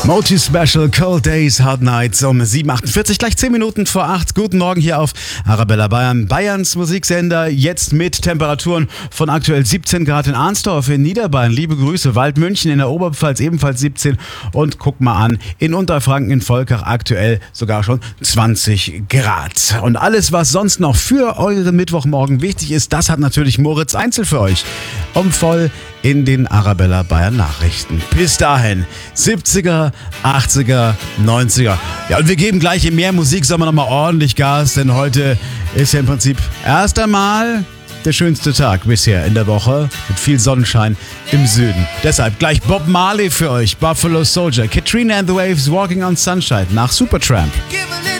Mochi Special, Cold Days, Hard Nights um 7.48, gleich 10 Minuten vor 8. Guten Morgen hier auf Arabella Bayern, Bayerns Musiksender. Jetzt mit Temperaturen von aktuell 17 Grad in Arnsdorf in Niederbayern. Liebe Grüße, Waldmünchen in der Oberpfalz ebenfalls 17. Und guck mal an, in Unterfranken in Volkach aktuell sogar schon 20 Grad. Und alles, was sonst noch für euren Mittwochmorgen wichtig ist, das hat natürlich Moritz Einzel für euch. Voll in den Arabella Bayern Nachrichten. Bis dahin 70er, 80er, 90er. Ja, und wir geben gleich in mehr Musiksommer nochmal ordentlich Gas, denn heute ist ja im Prinzip erst einmal der schönste Tag bisher in der Woche mit viel Sonnenschein im Süden. Deshalb gleich Bob Marley für euch, Buffalo Soldier, Katrina and the Waves, Walking on Sunshine nach Supertramp.